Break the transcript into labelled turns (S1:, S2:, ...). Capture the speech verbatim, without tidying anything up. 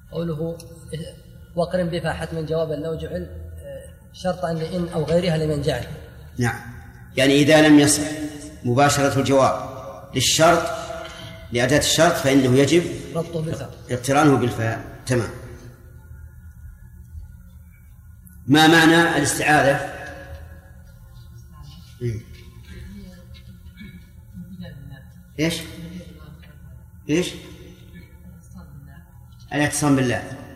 S1: قوله وقرن بفا حتما جوابا لو جعل شرطا لإن أو غيرها لمن جعل.
S2: نعم، يعني إذا لم يصح مباشرة الجواب للشرط لأداة الشرط فإنه يجب
S1: ربطه بالفاء،
S2: اقترانه بالفاء. تمام. ما معنى الاستعاذة؟ ايش ايش الاعتصام بالله.